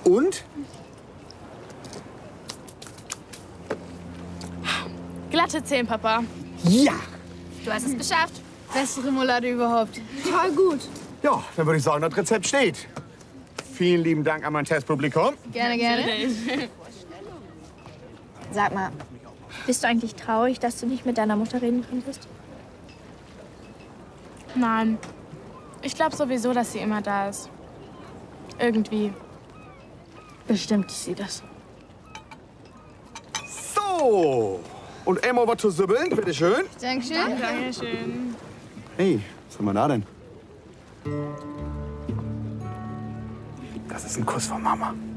Und? Glatte 10, Papa. Ja! Du hast es geschafft. Beste Remoulade überhaupt. Total gut. Ja, dann würde ich sagen, das Rezept steht. Vielen lieben Dank an mein Testpublikum. Gerne, gerne. Sag mal, bist du eigentlich traurig, dass du nicht mit deiner Mutter reden konntest? Nein. Ich glaube sowieso, dass sie immer da ist. Irgendwie. Bestimmt ist sie das. So. Und Emo, was zu sübbeln? Bitteschön. Dankeschön. Dankeschön. Hey, was haben wir da denn? Das ist ein Kuss von Mama.